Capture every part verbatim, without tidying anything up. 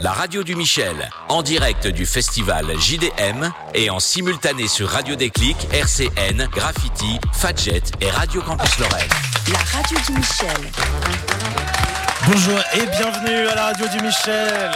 la radio du Michel, en direct du festival J D M et en simultané sur Radio Déclic, R C N, Graffiti, Fadjet et Radio Campus Lorraine. La radio du Michel. Bonjour et bienvenue à la radio du Michel.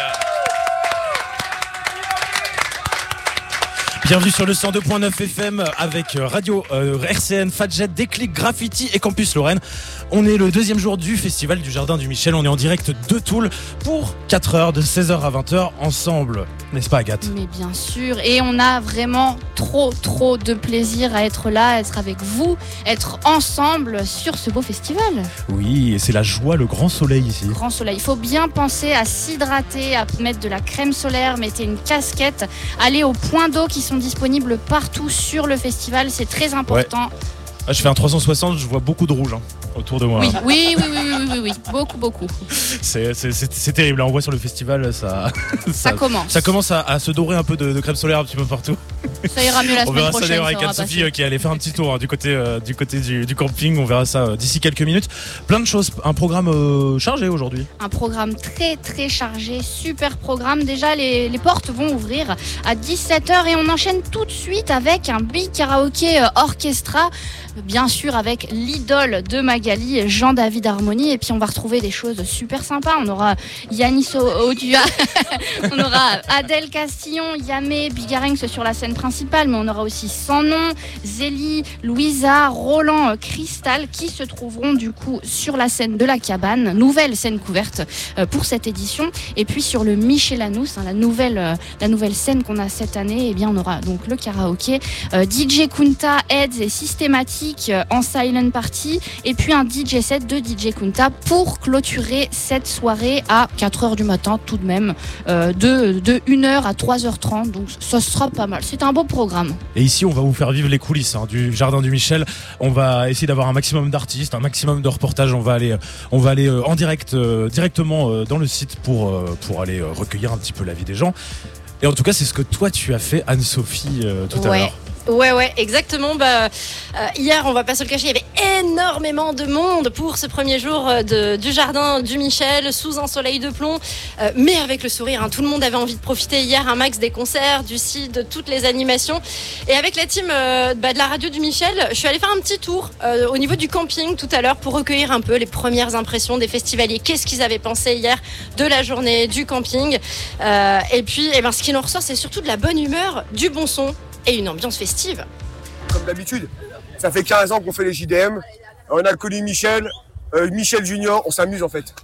Bienvenue sur le cent deux point neuf F M avec Radio euh, R C N, Fadjet, Déclic, Graffiti et Campus Lorraine. On est le deuxième jour du festival du Jardin du Michel. On est en direct de Toul pour quatre heures, de seize heures à vingt heures ensemble. N'est-ce pas, Agathe ? Mais bien sûr. Et on a vraiment trop, trop de plaisir à être là, être avec vous, être ensemble sur ce beau festival. Oui, et c'est la joie, le grand soleil ici. Grand soleil. Il faut bien penser à s'hydrater, à mettre de la crème solaire, mettez une casquette, allez aux points d'eau qui sont disponibles partout sur le festival. C'est très important. Ouais. Ah, je fais un trois cent soixante, je vois beaucoup de rouge hein, autour de moi. Oui, oui, oui, oui, oui, oui, oui. beaucoup, beaucoup. C'est, c'est, c'est, c'est terrible, on voit sur le festival, ça, ça, ça commence. Ça commence à, à se dorer un peu de, de crème solaire un petit peu partout. Ça ira mieux la semaine prochaine. On verra ça d'ailleurs avec Anne-Sophie euh, qui allait faire un petit tour hein, du côté, euh, du, côté du, du camping. On verra ça euh, d'ici quelques minutes. Plein de choses, un programme euh, chargé aujourd'hui. Un programme très très chargé, super programme. Déjà les, les portes vont ouvrir à dix-sept heures et on enchaîne tout de suite avec un big karaoké euh, orchestra. Bien sûr avec l'idole de Magali, Jean-David Harmonie. Et puis on va retrouver des choses super sympas. On aura Yanis Odua, on aura Adèle Castillon, Yamé, Bigarenx sur la scène principale. Mais on aura aussi Sans Nom, Zélie, Louisa, Roland, Cristal qui se trouveront du coup sur la scène de la cabane. Nouvelle scène couverte pour cette édition. Et puis sur le Michelanous, hein, la, nouvelle, la nouvelle scène qu'on a cette année, eh bien on aura donc le karaoké, euh, D J Kunta, Heads et Systématique en silent party et puis un D J set de D J Kunta pour clôturer cette soirée à quatre heures du matin tout de même, euh, de, de une heure à trois heures trente, donc ça sera pas mal, c'est un beau programme. Et ici on va vous faire vivre les coulisses hein, du Jardin du Michel. On va essayer d'avoir un maximum d'artistes, un maximum de reportages. On va aller, on va aller euh, en direct euh, directement euh, dans le site pour, euh, pour aller euh, recueillir un petit peu l'avis des gens. Et en tout cas c'est ce que toi tu as fait, Anne-Sophie, euh, tout ouais. à l'heure. Ouais, ouais, exactement. Bah, euh, hier, on va pas se le cacher, il y avait énormément de monde pour ce premier jour de, du Jardin du Michel, sous un soleil de plomb, euh, mais avec le sourire. Hein. Tout le monde avait envie de profiter hier un max des concerts, du site, de toutes les animations. Et avec la team euh, bah, de la radio du Michel, je suis allée faire un petit tour euh, au niveau du camping tout à l'heure pour recueillir un peu les premières impressions des festivaliers. Qu'est-ce qu'ils avaient pensé hier de la journée du camping. Euh, et puis, eh ben, ce qui en ressort, c'est surtout de la bonne humeur, du bon son et une ambiance festive. Comme d'habitude, ça fait quinze ans qu'on fait les J D M. On a connu Michel, euh, Michel Junior, on s'amuse en fait.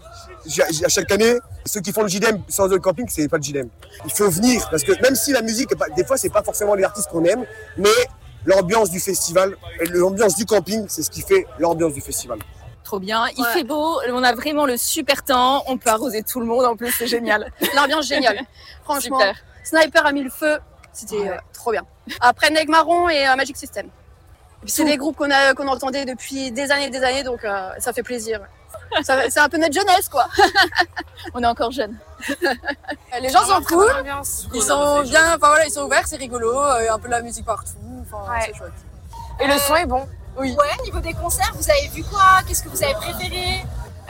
À chaque année, ceux qui font le J D M sans le camping, c'est pas le J D M. Il faut venir parce que même si la musique, des fois, c'est pas forcément les artistes qu'on aime, mais l'ambiance du festival, et l'ambiance du camping, c'est ce qui fait l'ambiance du festival. Trop bien, il ouais. fait beau, on a vraiment le super temps, on peut arroser tout le monde en plus, c'est génial. L'ambiance géniale, franchement. Super. Sniper a mis le feu, c'était ouais. euh, trop bien. Après Neg Marron et euh, Magic System. Et puis, c'est des groupes qu'on, a, qu'on entendait depuis des années et des années, donc euh, ça fait plaisir. Ça, c'est un peu notre jeunesse, quoi. On est encore jeunes. Les gens sont cool, ils sont bien, enfin voilà, ils sont ouverts, c'est rigolo, il y a un peu de la musique partout, enfin ouais. C'est chouette. Et le son est bon. Oui. Ouais, niveau des concerts, vous avez vu quoi? Qu'est-ce que vous avez préféré?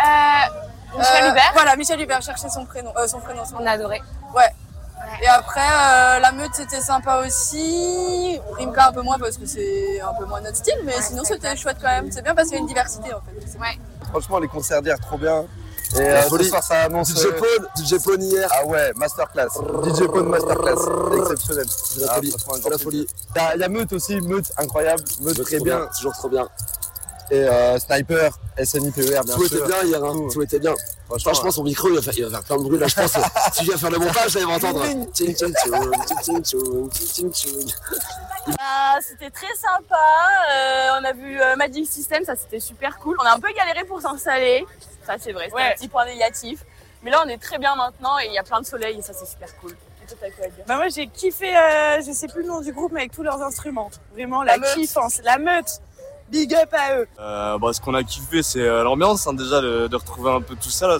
euh, Michel euh, Hubert. Voilà, Michel Hubert, cherchez son prénom, euh, son prénom. Son On a adoré. Ouais. Et après, euh, la meute c'était sympa aussi. Rimka un peu moins parce que c'est un peu moins notre style, mais ouais, sinon c'était chouette quand même. C'est bien parce qu'il y a une diversité en fait. Ouais. Franchement, les concerts d'hier, trop bien. Et euh, ce soir, ça annonce. D J Pone, D J Pone hier. Ah ouais, masterclass. D J Pone masterclass, exceptionnel. C'est la folie. Ah, c'est la folie. Il y, a, il y a Meute aussi, Meute incroyable, Meute très bien. bien, toujours trop bien. Et euh, Sniper, S N I P E R, bien tout sûr. Était bien hier, hein. Tout. tout était bien. Franchement, Franchement son micro, il va, faire, il va faire plein de bruit là. Je pense que si tu viens faire le montage, là, il va entendre. Ah, c'était très sympa. Euh, on a vu euh, Magic System, ça c'était super cool. On a un peu galéré pour s'installer. Ça c'est vrai, c'était ouais. un petit point négatif. Mais là on est très bien maintenant et il y a plein de soleil et ça c'est super cool. Et toi, t'as quoi à dire? Bah moi j'ai kiffé, euh, je sais plus le nom du groupe, mais avec tous leurs instruments. Vraiment la, la kiffance, la meute. Big up à eux. Euh, bah, ce qu'on a kiffé, c'est euh, l'ambiance, hein, déjà de, de retrouver un peu tout ça là.